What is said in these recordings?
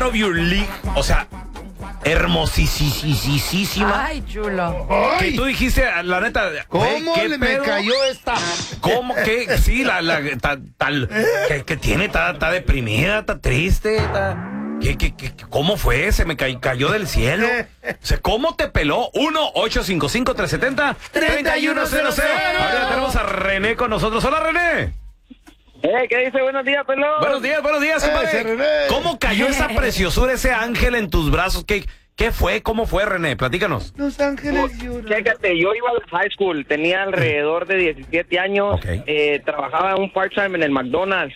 of your league, o sea, hermosísima. Ay, chulo. Que tú dijiste, la neta, ¿Cómo ¿qué me pedo? cayó esta? ¿Cómo que? Sí, que tiene, está deprimida, está triste, ¿cómo fue? Se me cayó del cielo. O sea, ¿cómo te peló? 1-855-370-3100. Ahora tenemos a René con nosotros. Hola, René. ¿Qué dice? Buenos días, pelón. Buenos días, compadre. ¿Cómo cayó esa preciosura, ese ángel en tus brazos? ¿Qué fue? ¿Cómo fue, René? Platícanos. Los ángeles lloran. Chécate, yo iba a la high school, tenía alrededor de 17 años, Ok. Trabajaba un part-time en el McDonald's.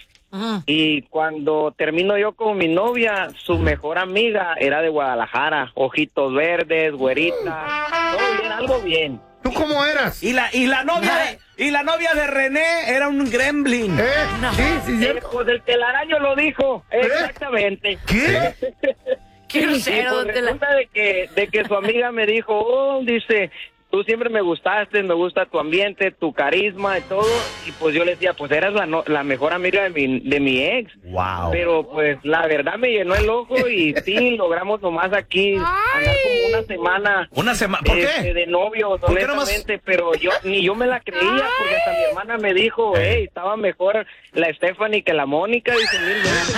Y cuando termino yo con mi novia, su mejor amiga era de Guadalajara, ojitos verdes, güerita, todo bien, algo bien. ¿Tú cómo eras? Y la novia de René era un gremlin. Sí, cierto. Pues el telaraño lo dijo, exactamente. ¿Qué? Qué Y grosero, pues resulta de que su amiga me dijo, dice, tú siempre me gustaste, me gusta tu ambiente, tu carisma y todo. Y pues yo le decía, pues eras la mejor amiga de mi ex. Wow. Pero pues la verdad me llenó el ojo y sí, logramos nomás aquí andar como una semana. ¿Una semana? ¿Por qué? De novios, ¿Por qué nomás? honestamente, pero ni yo me la creía, porque hasta mi hermana me dijo, estaba mejor la Stephanie que la Mónica, dice 1000 veces.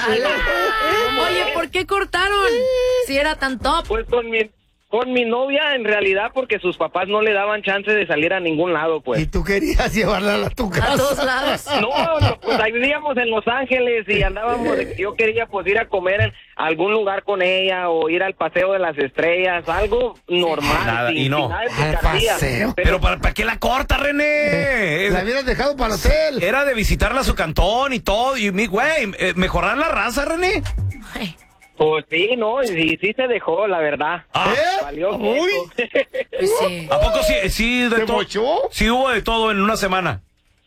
Oye, ¿por qué cortaron? Si era tan top. Pues con mi novia, en realidad, porque sus papás no le daban chance de salir a ningún lado, Y pues. tú querías llevarla a tu A todos casa. lados. No, pues ahí vivíamos en Los Ángeles y andábamos, yo quería pues ir a comer en algún lugar con ella o ir al Paseo de las Estrellas, algo normal. Nada, y no. sin nada de Al picardía. paseo. Pero ¿para qué la corta, René? La hubieras dejado para el hotel. Era de visitarla a su cantón y todo. Y güey, mejorar la raza, René. Ay, Pues sí, no, y sí se dejó, la verdad. Valió Uy. queso. pues sí. ¿A poco sí de ¿Te todo? mochó? Sí hubo de todo en una semana.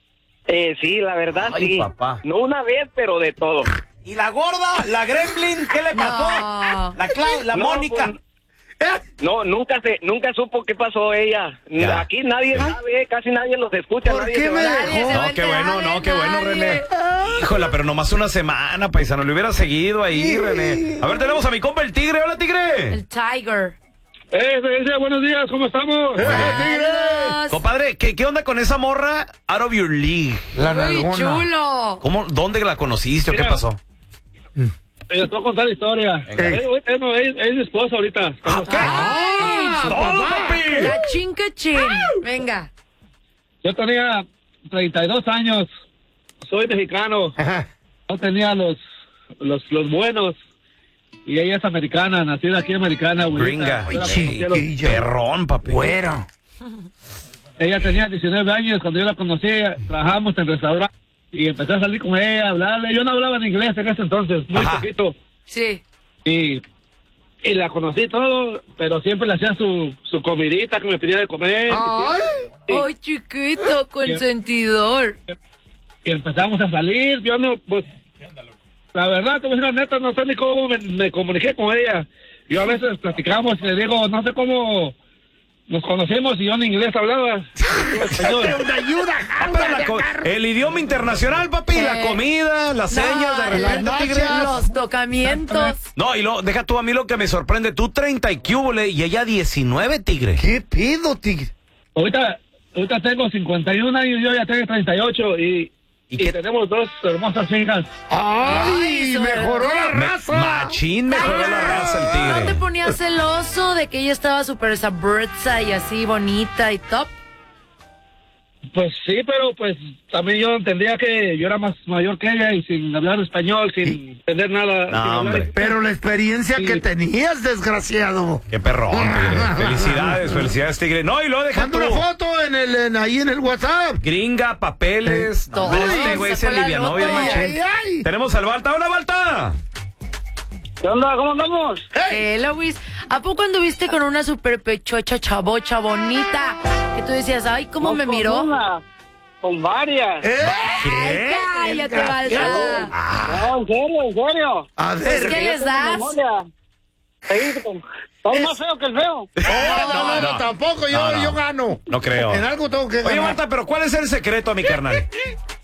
Sí, la verdad, Ay, sí. papá. No una vez, pero de todo. ¿Y la gorda, la gremlin, qué le pasó? No. La No, Mónica. pues, no, nunca supo qué pasó ella. Ya. Aquí nadie sabe, casi nadie los escucha. ¿Por nadie qué se me va. dejó? Nadie se va a No, qué enterar bueno, de no, qué bueno, nadie. René. Híjola, pero nomás una semana, paisano. Le hubiera seguido ahí, René. A ver, tenemos a mi compa el tigre. Hola, tigre. El Tiger. Buenos días, ¿cómo estamos? Adiós. Compadre, ¿qué onda con esa morra out of your league? La Muy nalgona. chulo. ¿Dónde la conociste o qué pasó? Les voy a contar la historia. Es mi esposa ahorita. Ay, ¡Todo, papi! la chin. Venga. Yo tenía 32 años, soy mexicano, Ajá. no tenía los buenos. Y ella es americana, nacida aquí americana. Gringa. Yo la Ay, conocí a los- chiquillo. Perrón, papi. Güero. Ella tenía 19 años cuando yo la conocí, trabajamos en restaurante y empecé a salir con ella, a hablarle. Yo no hablaba en inglés en ese entonces, muy Ajá. poquito. Sí. Y la conocí todo, pero siempre le hacía su comidita que me pedía de comer. Ay. Ay, chiquito, consentidor. Y empezamos a salir. Yo no, pues, la verdad, te voy a decir la neta, no sé ni cómo me comuniqué con ella. Yo a veces platicamos y le digo, no sé cómo nos conocimos y yo en inglés hablaba. Una ayuda. Pero el idioma internacional, papi, la comida, las señas de las repente, tigre. los tocamientos. No, y deja tú a mí lo que me sorprende. Tú 30 y cúbole y ella 19, tigre. ¿Qué pido, tigre? Ahorita tengo 51 años, yo ya tengo 38 y qué? tenemos 2 hermosas hijas. ¡Ay! Ay, ¡Mejoró la raza! Machín mejoró la raza el ¿No te tigre. ponías celoso de que ella estaba súper sabrosa y así bonita y top? Pues sí, pero pues también yo entendía que yo era más mayor que ella y sin hablar español, sin entender nada. sin hablar- hombre. Pero la experiencia que tenías, desgraciado. Qué perrón, tigre. Felicidades, tigre. No, y luego deja Manda tú. una foto ahí en el WhatsApp. Gringa, papeles. Todo. Este güey se Sacó la alivianó bien loto. machín. Ay, ay. Tenemos al Balta. ¡Hola, Balta! ¿Qué onda? ¿Cómo andamos? Hello, Luis. ¿A poco anduviste con una super pechocha chavocha bonita? Que tú decías, ay, ¿cómo me miró? Con varias. Ay, cállate, Balta. No, en serio. A ver. ¿Qué les das? Todo más feo que el feo. No, tampoco. Yo gano. No creo. En algo tengo que Oye, ganar. Balta, pero ¿cuál es el secreto, mi carnal?